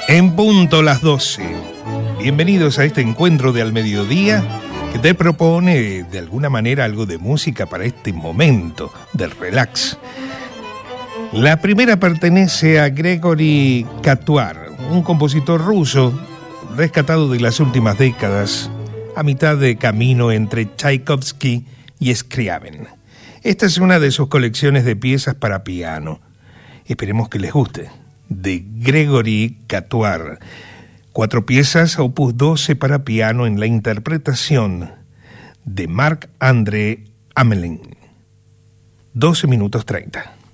En punto las 12. Bienvenidos a este encuentro de al mediodía que te propone de alguna manera algo de música para este momento del relax. La primera pertenece a Gregory Katuar, un compositor ruso rescatado de las últimas décadas, a mitad de camino entre Tchaikovsky y Scriabin. Esta es una de sus colecciones de piezas para piano. Esperemos que les guste. De Gregory Katuar. 4 piezas, opus 12 para piano en la interpretación de Marc-André Hamelin. 12 minutos 30.